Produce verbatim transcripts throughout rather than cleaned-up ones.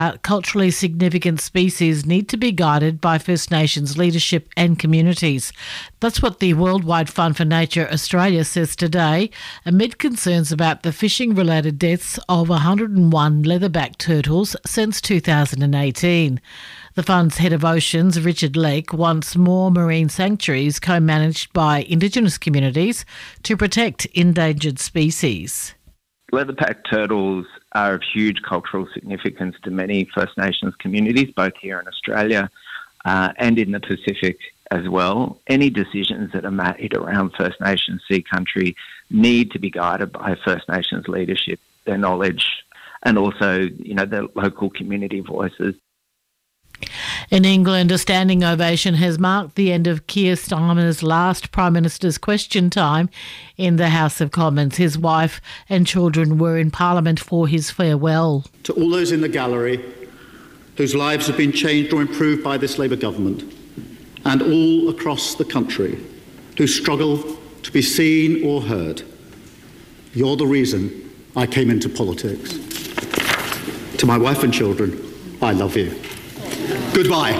Uh, culturally significant species need to be guided by First Nations leadership and communities. That's what the Worldwide Fund for Nature Australia says today, amid concerns about the fishing-related deaths of one hundred and one leatherback turtles since two thousand eighteen. The fund's head of oceans, Richard Lake, wants more marine sanctuaries co-managed by Indigenous communities to protect endangered species. Leatherback turtles are of huge cultural significance to many First Nations communities, both here in Australia uh, and in the Pacific as well. Any decisions that are made around First Nations sea country need to be guided by First Nations leadership, their knowledge, and also, you know, the local community voices. In England, a standing ovation has marked the end of Keir Starmer's last Prime Minister's question time in the House of Commons. His wife and children were in Parliament for his farewell. To all those in the gallery whose lives have been changed or improved by this Labour government, and all across the country who struggle to be seen or heard, you're the reason I came into politics. To my wife and children, I love you. Goodbye.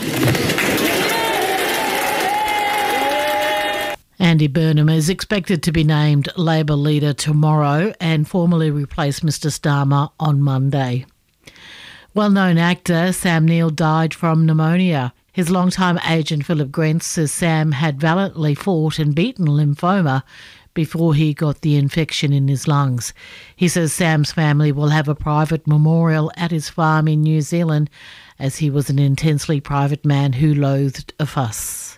Andy Burnham is expected to be named Labor leader tomorrow and formally replace Mr Starmer on Monday. Well-known actor Sam Neill died from pneumonia. His longtime agent Philip Grant says Sam had valiantly fought and beaten lymphoma before he got the infection in his lungs. He says Sam's family will have a private memorial at his farm in New Zealand, as he was an intensely private man who loathed a fuss.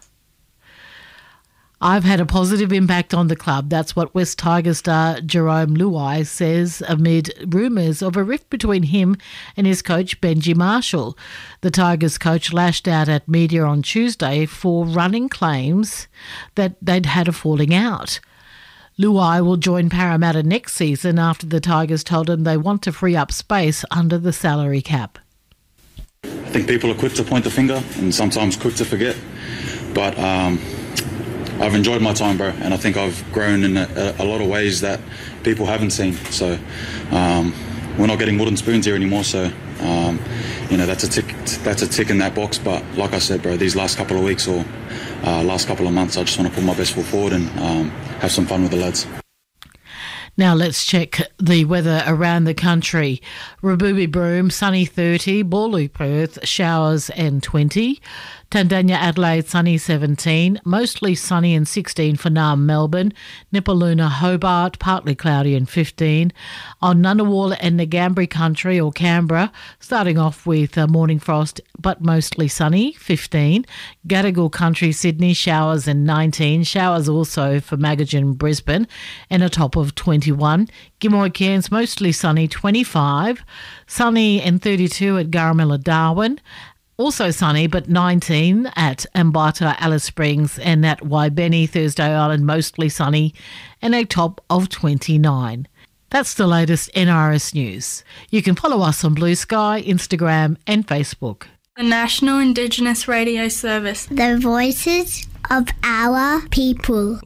I've had a positive impact on the club. That's what West Tigers star Jerome Luai says amid rumours of a rift between him and his coach Benji Marshall. The Tigers coach lashed out at media on Tuesday for running claims that they'd had a falling out. Luai will join Parramatta next season after the Tigers told him they want to free up space under the salary cap. I think people are quick to point the finger and sometimes quick to forget, but um, I've enjoyed my time, bro, and I think I've grown in a, a lot of ways that people haven't seen. So um, we're not getting wooden spoons here anymore, so um, you know that's a tick. That's a tick in that box. But like I said, bro, these last couple of weeks or uh, last couple of months, I just want to put my best foot forward and um, have some fun with the lads. Now let's check the weather around the country. Raboobie Broome, sunny thirty, Bawley Perth, showers and twenty. Tandanya Adelaide, sunny seventeen, mostly sunny and sixteen for Naarm Melbourne. Nipaluna Hobart, partly cloudy and fifteen. On Ngunnawal and Ngambri country or Canberra, starting off with uh, morning frost but mostly sunny, fifteen. Gadigal country Sydney, showers and nineteen. Showers also for Magajan Brisbane and a top of twenty-one. Gimoy Cairns, mostly sunny, twenty-five. Sunny and thirty-two at Garamilla Darwin. Also sunny, but nineteen at Ambata, Alice Springs, and at Waibeni, Thursday Island, mostly sunny, and a top of twenty-nine. That's the latest N R S news. You can follow us on Blue Sky, Instagram, and Facebook. The National Indigenous Radio Service. The voices of our people.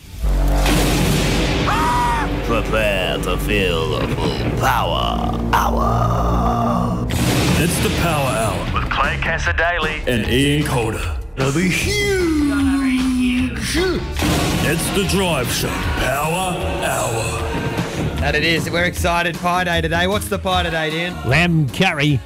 Prepare to feel the full power hour. It's the Power Hour with Clay Cassadaly and Ian Calder. It'll be huge. It's the Drive Show Power Hour. That it is. We're excited. Pie day today. What's the pie today, Dan? Lamb curry.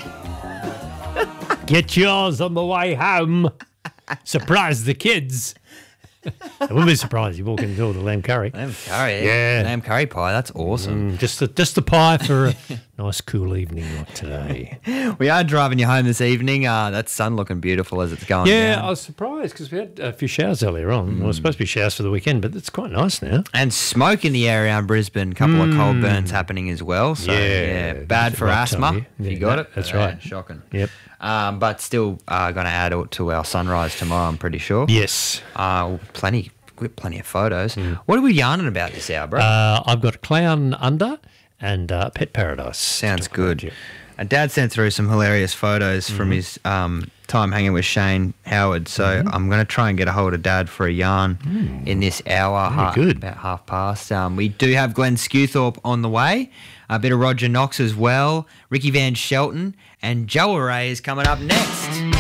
Get yours on the way home. Surprise the kids. I wouldn't be surprised you walk into all the lamb curry. Lamb curry? Yeah. Lamb curry pie. That's awesome. Mm, just, the, just the pie for a nice cool evening like today. We are driving you home this evening. Uh, that sun looking beautiful as it's going Yeah, down. I was surprised because we had a few showers earlier on. Mm. Well, it was supposed to be showers for the weekend, but it's quite nice now. And smoke in the area around Brisbane. A couple mm. of cold burns happening as well. So, yeah, yeah bad for asthma. You. If yeah, you got that, it. That's uh, right. Shocking. Yep. Um, but still uh, going to add to our sunrise tomorrow, I'm pretty sure. Yes. Uh, plenty. We've got plenty of photos. Mm. What are we yarning about this hour, bro? Uh, I've got Clown Under and uh, Pet Paradise. Sounds good. And Dad sent through some hilarious photos mm. from his um, time hanging with Shane Howard. So mm. I'm going to try and get a hold of Dad for a yarn mm. in this hour. Very ha- good. About half past. Um, we do have Glenn Skewthorpe on the way. A bit of Roger Knox as well. Ricky Van Shelton and Joe Array is coming up next.